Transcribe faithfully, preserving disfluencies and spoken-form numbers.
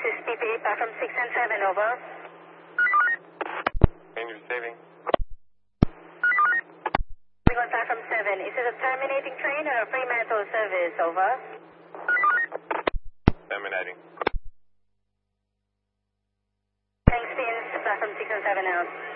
is P P, platform six and seven, over. Range receiving. On platform seven, is it a terminating train or a Fremantle service, over? Terminating. Thanks, Vince, platform six and seven out.